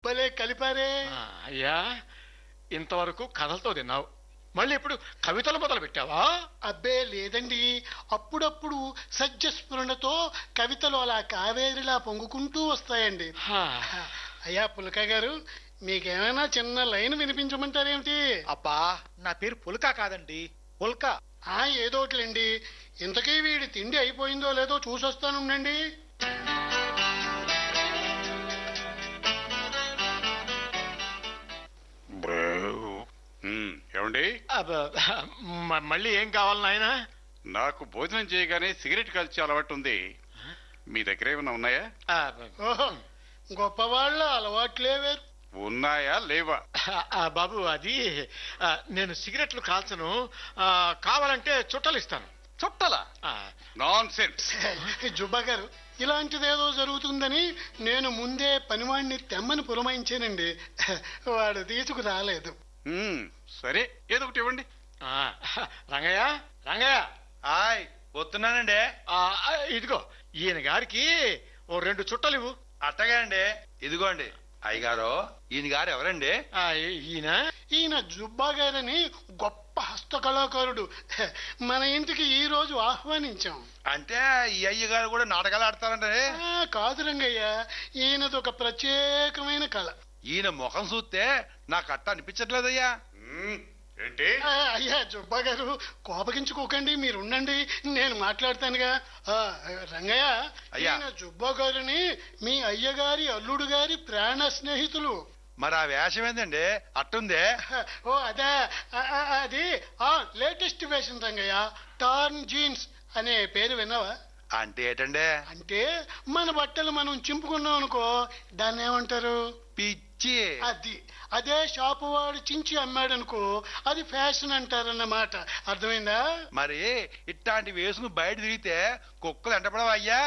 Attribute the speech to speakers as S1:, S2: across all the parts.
S1: భలే కలిపారే.
S2: అయ్యా, ఇంతవరకు కథలతో తిన్నావు, మళ్ళీ ఇప్పుడు కవితలు మొదలు పెట్టావా?
S1: అబ్బే లేదండి, అప్పుడప్పుడు సజ్జస్ఫురణతో కవితలు అలా కావేరిలా పొంగుకుంటూ వస్తాయండి. అయ్యా పులక గారు, మీకేమైనా చిన్న లైన్ వినిపించమంటారేమిటి?
S3: అబ్బా, నా పేరు పుల్కా కాదండి, పుల్కా.
S1: ఏదోట్లండి. ఇంతకీ వీడి తిండి అయిపోయిందో లేదో చూసొస్తానుండండి.
S4: ఏమండి,
S2: మళ్ళీ ఏం కావాలి నాయన?
S4: నాకు భోజనం చేయగానే సిగరెట్ కాల్చే అలవాటు ఉంది, మీ దగ్గర ఏమైనా ఉన్నాయా?
S1: ఓహో, గొప్పవాళ్ళ అలవాట్లే వేరు.
S4: ఉన్నాయా లేవా?
S2: బాబు, అది నేను సిగరెట్లు కాల్చను, కావాలంటే చుట్టలు ఇస్తాను.
S4: చుట్టలా? Non sense.
S1: జుబ్బా గారు, ఇలాంటిదేదో జరుగుతుందని నేను ముందే పనివాణ్ణి తెమ్మని పురమాయించానండి. వాడు తీసుకురాలేదు.
S4: సరే, ఏదో ఒకటి ఇవ్వండి.
S2: రంగయ్య, రంగయ్య.
S3: హాయ్, వస్తున్నానండి.
S2: ఇదిగో, ఈయన గారికి ఓ 2 చుట్టలు ఇవ్వు.
S3: అట్టగా అండి, ఇదిగోండి. అయ్యగారు, ఈయన గారు ఎవరండి?
S1: ఈయన జుబ్బా గారని గొప్ప హస్తకళాకారుడు. మన ఇంటికి ఈ రోజు ఆహ్వానించాం.
S3: అంటే ఈ అయ్యగారు కూడా నాటకాలు ఆడతారంటే?
S1: కాదు రంగయ్య, ఈయనది ఒక ప్రత్యేకమైన కళ.
S3: ఈయన ముఖం చూస్తే నాకు అట్ట అనిపించట్లేదయ్యా.
S4: ఏంటి?
S1: అయ్యా జుబ్బా గారు, కోపగించుకోకండి, మీరుండండి, నేను మాట్లాడతానుగా. రంగయ్య, ఈయన జుబ్బా గారిని మీ అయ్యగారి అల్లుడు గారి ప్రాణ స్నేహితులు.
S3: మరి ఆ వేషం ఏందండి అట్టుందే?
S1: అదే, అది లేటెస్ట్ వేషన్ రంగయ్య. టార్న్ జీన్స్ అనే పేరు విన్నావా?
S3: అంటే ఏంటండి?
S1: అంటే మన బట్టలు మనం చింపుకున్నాం అనుకో, దాన్ని ఏమంటారు?
S3: పిచ్చి.
S1: అదే షాపు వాడు చించి అమ్మాడనుకో, అది ఫ్యాషన్ అంటారన్నమాట. అర్థమైందా?
S3: మరి ఇట్లాంటి వేసుకుని బయట తిరిగితే కుక్కలు ఎంటపడవా అయ్యా?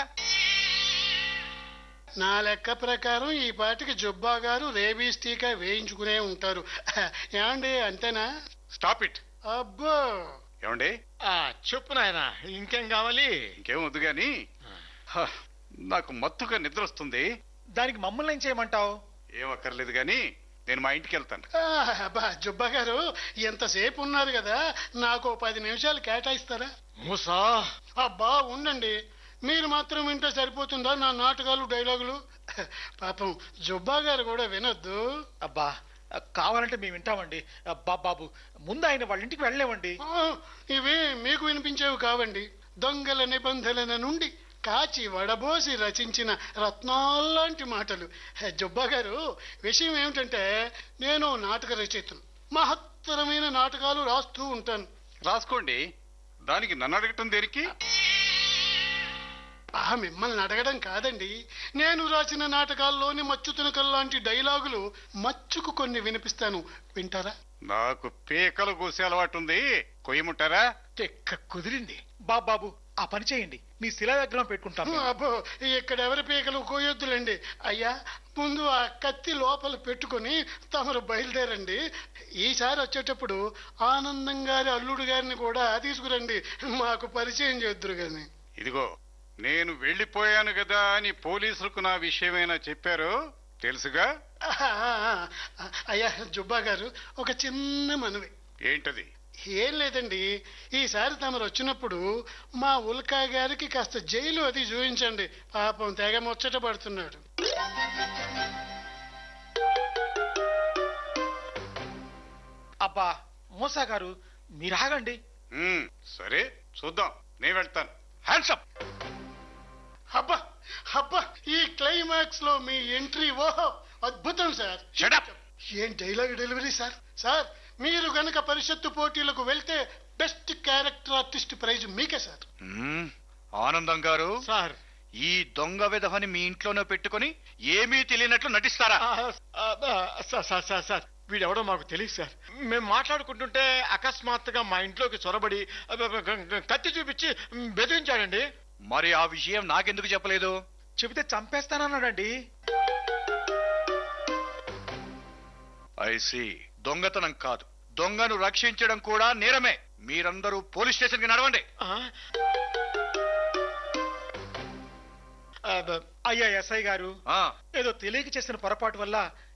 S1: నా లెక్క ప్రకారం ఈ పాటికి జుబ్బా గారు రేబీస్ టీకా వేయించుకునే ఉంటారు. ఏమండి, అంతేనా?
S4: Stop it.
S1: అబ్బో,
S4: ఏమండి?
S2: చెప్పు నాయన, ఇంకేం కావాలి?
S4: ఇంకేం వద్దు గాని, నాకు మత్తుగా నిద్ర వస్తుంది.
S3: దానికి మమ్మల్ని ఏం చేయమంటావు?
S4: ఏం అక్కర్లేదు గాని, నేను మా ఇంటికి వెళ్తాను.
S1: జుబ్బా గారు, ఎంతసేపు ఉన్నారు కదా, నాకు 10 నిమిషాలు కేటాయిస్తారా?
S2: మూసా.
S1: అబ్బా ఉండండి, మీరు మాత్రం వింటే సరిపోతుందా నా నాటకాలు డైలాగులు? పాపం జుబ్బా గారు కూడా వినొద్దు.
S3: అబ్బా, కావాలంటే మేము వింటామండి. బాబు, ముందు ఆయన వాళ్ళ ఇంటికి వెళ్ళలేమండి.
S1: ఇవి మీకు వినిపించేవి కావండి. దొంగల నిబంధనల నుండి కాచి వడబోసి రచించిన రత్నాల్లాంటి మాటలు. జుబ్బా గారు, విషయం ఏమిటంటే, నేను నాటక రచయితను. మహత్తరమైన నాటకాలు రాస్తూ ఉంటాను.
S4: రాసుకోండి, దానికి నన్ను అడగటం దేనికి?
S1: మిమ్మల్ని అడగడం కాదండి, నేను రాసిన నాటకాల్లోని మచ్చుతునకల్లాంటి డైలాగులు మచ్చుకు కొన్ని వినిపిస్తాను, వింటారా?
S4: నాకు పీకలు కోసే అలవాటు ఉంది, కొయ్యముంటారా?
S3: కుదిరింది. బాబు, ఆ పని చేయండి, మీ శిలా విగ్రహం పెట్టుకుంటాను.
S1: అబ్బో, ఇక్కడ ఎవరి పీకలు కోయొద్దులండి. అయ్యా, ముందు ఆ కత్తి లోపల పెట్టుకుని తమరు బయలుదేరండి. ఈసారి వచ్చేటప్పుడు ఆనందం గారి అల్లుడు గారిని కూడా తీసుకురండి, మాకు పరిచయం చేద్దురు గాని.
S4: ఇదిగో, నేను వెళ్లిపోయాను కదా అని పోలీసులకు నా విషయమైనా చెప్పారు, తెలుసుగా?
S1: అయ్యా జుబ్బా గారు, ఒక చిన్న మనవి.
S4: ఏంటది?
S1: ఏం లేదండి, ఈసారి తమరు వచ్చినప్పుడు మా ఉల్కా గారికి కాస్త జైలు అది చూపించండి. పాపం తెగ ముచ్చట పడుతున్నాడు.
S3: అబ్బా మూసా గారు, మీరు ఆగండి.
S4: సరే, చూద్దాం, నేను వెళ్తాను. Hands up.
S1: అబ్బా అబ్బా, ఈ క్లైమాక్స్ లో మీ ఎంట్రీ ఓహో అద్భుతం సార్.
S4: Shut up.
S1: ఏం డైలాగ్ డెలివరీ సార్. సార్, మీరు గనక పరిషత్తు పోటీలకు వెళ్తే బెస్ట్ క్యారెక్టర్ ఆర్టిస్ట్ ప్రైజ్ మీకే సార్.
S3: ఆనందం గారు
S2: సార్,
S3: ఈ దొంగ విధవని మీ ఇంట్లోనే పెట్టుకుని ఏమీ తెలియనట్లు నటిస్తారా?
S2: సార్, వీడెవడో మాకు తెలియదు సార్. మేము మాట్లాడుకుంటుంటే అకస్మాత్తుగా మా ఇంట్లోకి చొరబడి కత్తి చూపించి బెదిరించాడండి.
S3: మరి ఆ విషయం నాకెందుకు చెప్పలేదు? చెబితే చంపేస్తానన్నాడండి. ఐసి, దొంగతనం కాదు, దొంగను రక్షించడం కూడా నేరమే. మీరందరూ పోలీస్ స్టేషన్ కి నడవండి. అయ్యా ఎస్ఐ గారు, ఏదో తెలియక చేసిన పొరపాటు వల్ల